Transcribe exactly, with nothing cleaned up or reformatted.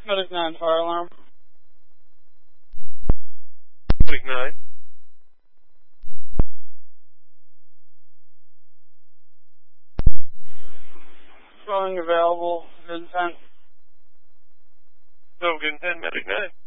Medic nine, fire alarm. Medic nine. Showing available, good ten. No, good ten, Medic nine.